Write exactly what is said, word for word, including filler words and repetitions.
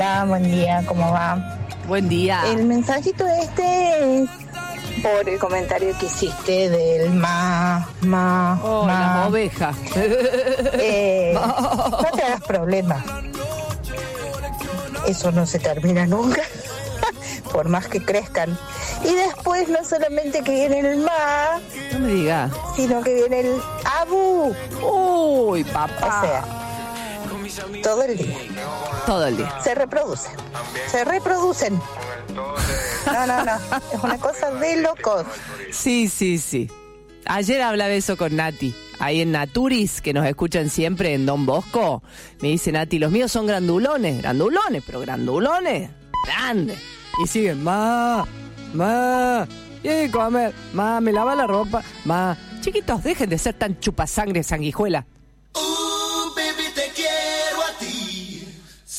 Hola, buen día, ¿cómo va? Buen día. El mensajito este es por el comentario que hiciste del ma, ma, oh, ma. Las ovejas. Eh, no te hagas problema. Eso no se termina nunca, por más que crezcan. Y después no solamente que viene el ma, No me digas. sino que viene el abu. Uy, papá. O sea, todo el día. Todo el día. Se reproducen. Se reproducen. No, no, no. Es una cosa de locos. Sí, sí, sí. Ayer hablaba eso con Nati, ahí en Naturis, que nos escuchan siempre en Don Bosco. Me dice Nati, los míos son grandulones, grandulones, pero grandulones, grandes. Y siguen, ma, ma, y hay que comer, ma, me lava la ropa, ma. Chiquitos, dejen de ser tan chupasangre, sanguijuela.